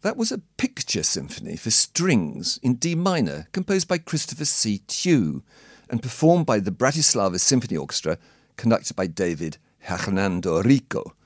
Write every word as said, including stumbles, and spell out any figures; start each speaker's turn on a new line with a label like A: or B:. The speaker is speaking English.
A: That was a picture symphony for strings in D minor, composed by Christopher C. Tew and performed by the Bratislava Symphony Orchestra, conducted by David Hernando Rico.